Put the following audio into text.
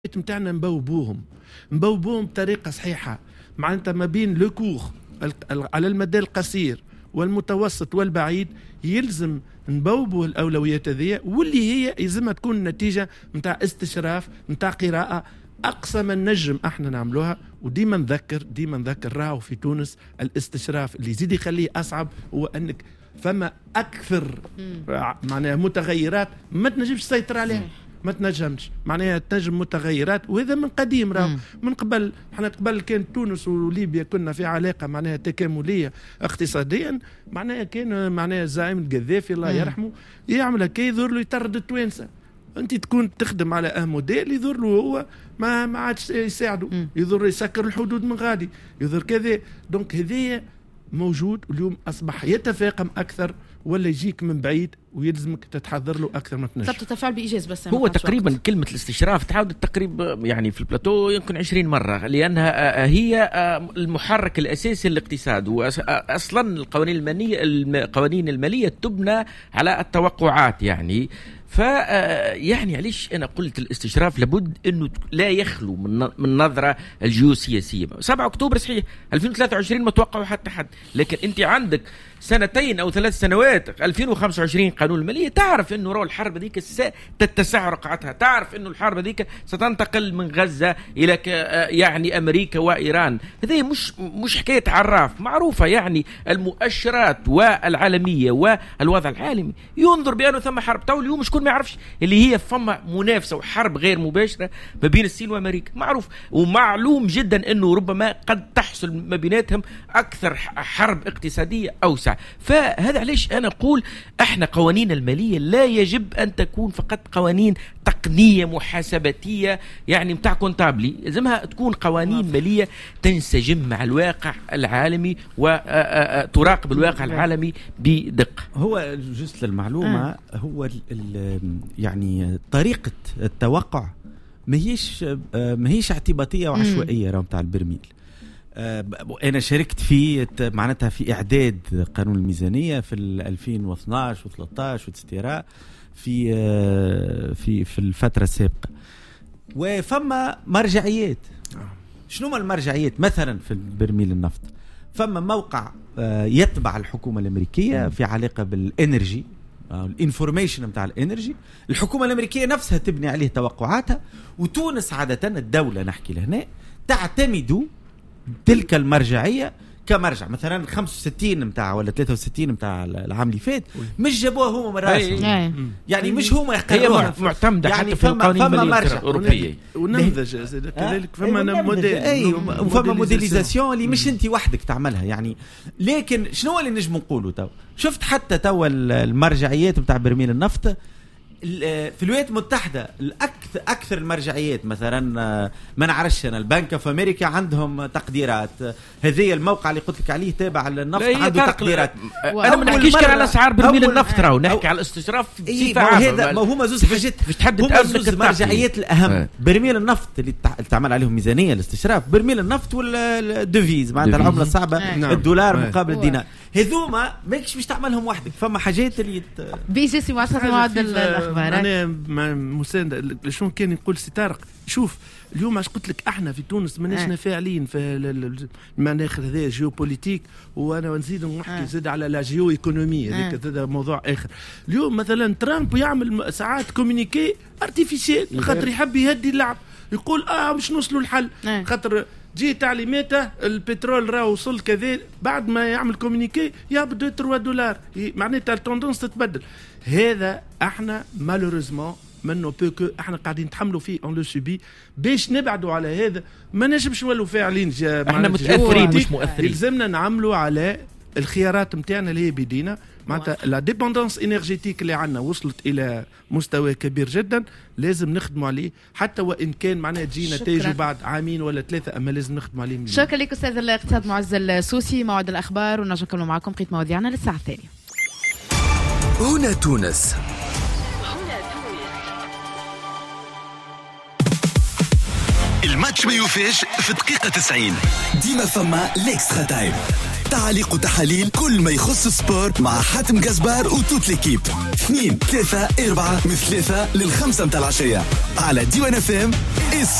متاعنا نبوبوهم بطريقة صحيحة، معناتها ما بين لوكور على المدى القصير والمتوسط والبعيد يلزم نبوبوا الأولويات هذه، واللي هي يلزمها تكون نتيجة متاع استشراف متاع قراءة أقصى ما نجم احنا نعملوها. وديما نذكر راهو في تونس الاستشراف اللي يزيد يخليه أصعب هو أنك فما أكثر معناها متغيرات ما تنجمش تسيطر عليها، ما تنجمش معناها تنجم متغيرات، وهذا من قديم راهو من قبل. احنا قبل كان تونس وليبيا كنا في علاقه معناها تكامليه اقتصاديا، معناها كان معناها الزعيم القذافي الله يرحمه يعمل هكا يظهر له يطرد التوانسه، انت تكون تخدم على موديل يظهر له هو ما عادش يساعده، يظهر يسكر الحدود من غادي، يظهر كذا. دونك هذايا موجود اليوم اصبح يتفاقم اكثر ولا يجيك من بعيد ويلزمك تتحضر له اكثر ما تنجم. تفعل بايجاز بس هو تقريبا وقت. كلمه الاستشراف تعاود التقريب يعني في البلاتو يمكن 20 مره، لانها هي المحرك الاساسي للاقتصاد، واصلا القوانين الماليه تبنى على التوقعات يعني. يعني علاش انا قلت الاستشراف لابد انه لا يخلو من نظره الجيوسياسيه. 7 اكتوبر صحيح 2023 ما توقعوا حتى حد، لكن انت عندك 2 أو 3 سنوات 2025 قانون الماليه، تعرف انه رو الحرب هذيك تتسع رقعتها، تعرف انه الحرب هذيك ستنتقل من غزه الى يعني امريكا وايران. هذه مش حكايه عراف معروفه، يعني المؤشرات والعالميه والوضع العالمي ينظر بانه ثم حرب. تو اليوم شكون ما يعرفش اللي هي فما منافسه وحرب غير مباشره ما بين الصين وامريكا، معروف ومعلوم جدا انه ربما قد تحصل ما بيناتهم اكثر حرب اقتصاديه اوسع. فهذا علاش انا اقول احنا قوانين الماليه لا يجب ان تكون فقط قوانين تقنيه محاسباتيه يعني متاع كونتابلي، لازمها تكون قوانين ماليه تنسجم مع الواقع العالمي وتراقب الواقع العالمي بدقه. هو جزء للمعلومه هو يعني طريقه التوقع ماهيش اعتباطيه وعشوائيه راه متاع البرميل. أنا شاركت في معناتها في إعداد قانون الميزانية في 2012 و13 وتستيراء في الفترة السابقة، وفما مرجعيات. شنو ما المرجعيات؟ مثلا في البرميل النفط فما موقع يتبع الحكومة الأمريكية في علاقة بالإنرجي، الانفورميشن متاع الانرجي، الحكومة الأمريكية نفسها تبني عليه توقعاتها، وتونس عادة الدولة نحكي لهنا تعتمد تلك المرجعية كمرجع. مثلا 65 متاع ولا 63 متاع العام اللي فات مش جابوها هم مراسم، يعني مش هم يقرروها، هي معتمدة يعني حتى في القوانين المالية الأوروبية ونمذج كذلك. فما موديل وفما موديليزاسيون اللي مش انت وحدك تعملها يعني. لكن شنو اللي نجم نقوله تو؟ شفت حتى تو المرجعيات متاع برميل النفط في الولايات المتحدة أكثر المرجعيات، مثلا ما نعرفش أنا البنك في أمريكا عندهم تقديرات، هذه الموقع اللي قلت لك عليه تابع للنفط عنده تقديرات. أنا ما نحكيش كان على أسعار برميل النفط، راهو نحكي على الاستشراف بصفة عامة. ما هما زوز حاجات، هما زوز المرجعيات الأهم. برميل النفط اللي تعمل عليهم ميزانية الاستشراف، برميل النفط والديفيز معناتها العملة الصعبة الدولار مقابل الدينار، هذوما ماكش باش تعملهم وحدك. فما حاجات اللي بيجي معدل الأخبار. أنا مساند شو كان يقول سي طارق. شوف اليوم عش قلت لك احنا في تونس ماناش فاعلين في المناخ هذا جيوبوليتيك، وانا نزيد نحكي زاد على لا جيو ايكونومي هذيك هذا موضوع اخر. اليوم مثلا ترامب يعمل ساعات كومونيكي ارتيفيشيل خاطر يحب يهدي اللعب، يقول مش نوصلوا الحل خاطر جي تعليماته البترول راه وصل كذا، بعد ما يعمل كومونيكي يهبط $3 معناتها التوندونس تتبدل. هذا احنا مالوريزمون منه بوكو احنا قاعدين نتحملوا فيه اون لو سوبي. باش نبعدوا على هذا ما نجمش نولوا فاعلين، احنا متاثرين مش مؤثرين. يلزمنا نعملوا على الخيارات نتاعنا اللي هي بيدينا، معناتها لا ديبوندانس انرجيتيك اللي عندنا وصلت الى مستوى كبير جدا، لازم نخدموا عليه حتى وان كان معناها تجي نتائج بعد عامين ولا 3، اما لازم نخدموا عليه. شكرا لك استاذ الاقتصاد معز السوسي. موعد الاخبار ونرجع نكملوا معكم بقيه مواضيعنا للساعه 2. هنا تونس. الماتش ما يوفاش في دقيقة 90، ديما فما ليكسترا تايم. تعليق وتحاليل كل ما يخص السبور مع حاتم قزبار وتوت ليكيب 2 3 4 من 3 لل5 متاع العشية على ديوان FM.